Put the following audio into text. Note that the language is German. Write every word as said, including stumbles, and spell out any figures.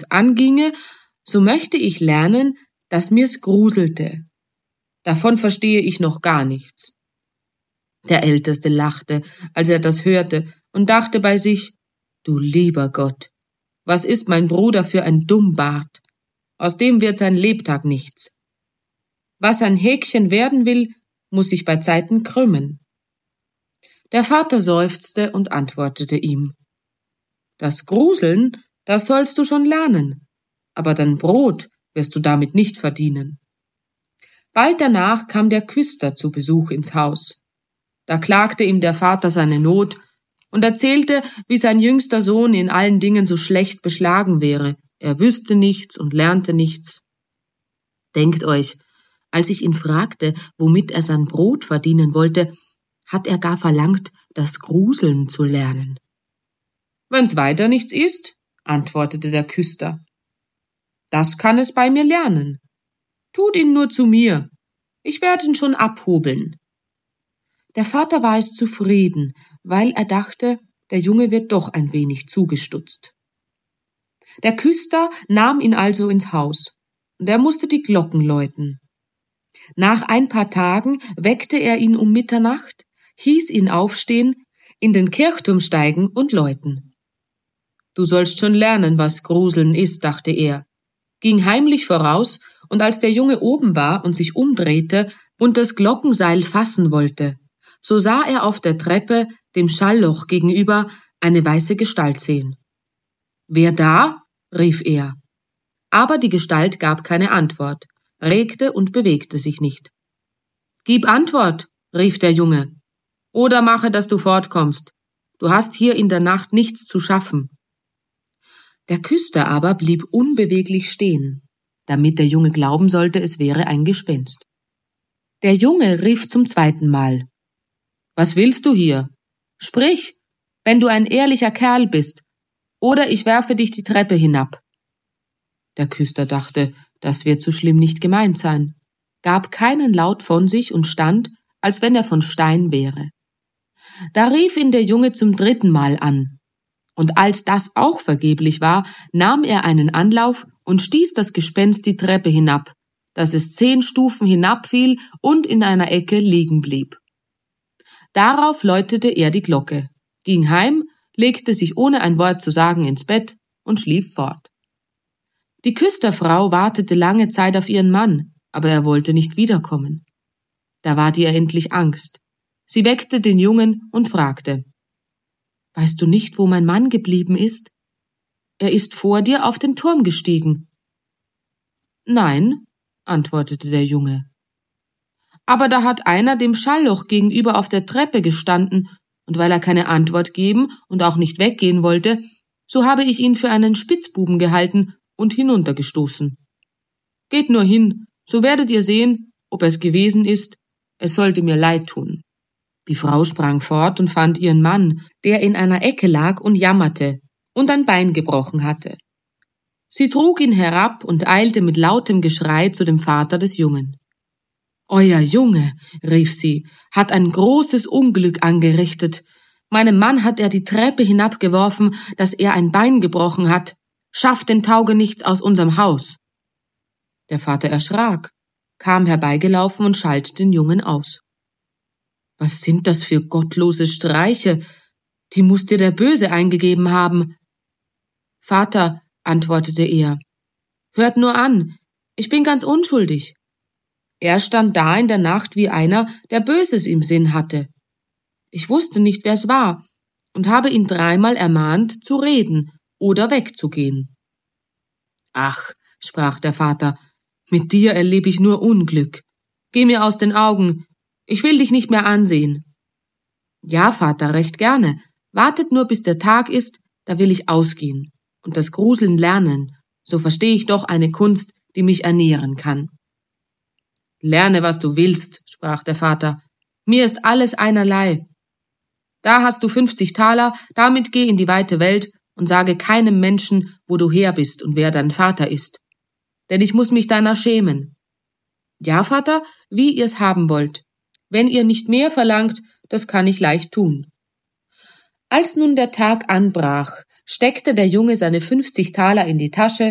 nichts anginge, so möchte ich lernen, dass mir's gruselte. Davon verstehe ich noch gar nichts. Der Älteste lachte, als er das hörte, und dachte bei sich, du lieber Gott, was ist mein Bruder für ein Dummbart? Aus dem wird sein Lebtag nichts. Was ein Häkchen werden will, muss sich bei Zeiten krümmen. Der Vater seufzte und antwortete ihm, das Gruseln, das sollst du schon lernen, aber dein Brot wirst du damit nicht verdienen. Bald danach kam der Küster zu Besuch ins Haus. Da klagte ihm der Vater seine Not und erzählte, wie sein jüngster Sohn in allen Dingen so schlecht beschlagen wäre. Er wüsste nichts und lernte nichts. Denkt euch, als ich ihn fragte, womit er sein Brot verdienen wollte, hat er gar verlangt, das Gruseln zu lernen. Wenn's weiter nichts ist, antwortete der Küster, das kann es bei mir lernen. Tut ihn nur zu mir, ich werde ihn schon abhobeln. Der Vater war es zufrieden, weil er dachte, der Junge wird doch ein wenig zugestutzt. Der Küster nahm ihn also ins Haus, und er musste die Glocken läuten. Nach ein paar Tagen weckte er ihn um Mitternacht, hieß ihn aufstehen, in den Kirchturm steigen und läuten. Du sollst schon lernen, was Gruseln ist, dachte er, ging heimlich voraus, und als der Junge oben war und sich umdrehte und das Glockenseil fassen wollte, so sah er auf der Treppe, dem Schallloch gegenüber, eine weiße Gestalt sehen. »Wer da?« rief er. Aber die Gestalt gab keine Antwort, regte und bewegte sich nicht. »Gib Antwort«, rief der Junge, »oder mache, dass du fortkommst. Du hast hier in der Nacht nichts zu schaffen.« Der Küster aber blieb unbeweglich stehen, damit der Junge glauben sollte, es wäre ein Gespenst. Der Junge rief zum zweiten Mal, »Was willst du hier? Sprich, wenn du ein ehrlicher Kerl bist, oder ich werfe dich die Treppe hinab.« Der Küster dachte, das wird so schlimm nicht gemeint sein, gab keinen Laut von sich und stand, als wenn er von Stein wäre. Da rief ihn der Junge zum dritten Mal an, und als das auch vergeblich war, nahm er einen Anlauf und stieß das Gespenst die Treppe hinab, dass es zehn Stufen hinabfiel und in einer Ecke liegen blieb. Darauf läutete er die Glocke, ging heim, legte sich ohne ein Wort zu sagen ins Bett und schlief fort. Die Küsterfrau wartete lange Zeit auf ihren Mann, aber er wollte nicht wiederkommen. Da ward ihr endlich Angst. Sie weckte den Jungen und fragte, »Weißt du nicht, wo mein Mann geblieben ist? Er ist vor dir auf den Turm gestiegen.« »Nein«, antwortete der Junge. »Aber da hat einer dem Schallloch gegenüber auf der Treppe gestanden, und weil er keine Antwort geben und auch nicht weggehen wollte, so habe ich ihn für einen Spitzbuben gehalten und hinuntergestoßen. Geht nur hin, so werdet ihr sehen, ob es gewesen ist, es sollte mir leid tun.« Die Frau sprang fort und fand ihren Mann, der in einer Ecke lag und jammerte und ein Bein gebrochen hatte. Sie trug ihn herab und eilte mit lautem Geschrei zu dem Vater des Jungen. »Euer Junge«, rief sie, »hat ein großes Unglück angerichtet. Meinem Mann hat er die Treppe hinabgeworfen, dass er ein Bein gebrochen hat. Schafft den Taugenichts aus unserem Haus.« Der Vater erschrak, kam herbeigelaufen und schalt den Jungen aus. »Was sind das für gottlose Streiche? Die muß dir der Böse eingegeben haben.« »Vater«, antwortete er, »hört nur an, ich bin ganz unschuldig. Er stand da in der Nacht wie einer, der Böses im Sinn hatte. Ich wusste nicht, wer's war, und habe ihn dreimal ermahnt, zu reden oder wegzugehen.« »Ach«, sprach der Vater, »mit dir erlebe ich nur Unglück. Geh mir aus den Augen, ich will dich nicht mehr ansehen.« »Ja, Vater, recht gerne. Wartet nur, bis der Tag ist, da will ich ausgehen und das Gruseln lernen, so verstehe ich doch eine Kunst, die mich ernähren kann.« »Lerne, was du willst«, sprach der Vater, »mir ist alles einerlei. Da hast du fünfzig Taler, damit geh in die weite Welt und sage keinem Menschen, wo du her bist und wer dein Vater ist. Denn ich muß mich deiner schämen. Ja, Vater, wie ihr's haben wollt. Wenn ihr nicht mehr verlangt, das kann ich leicht tun.« Als nun der Tag anbrach, steckte der Junge seine fünfzig Taler in die Tasche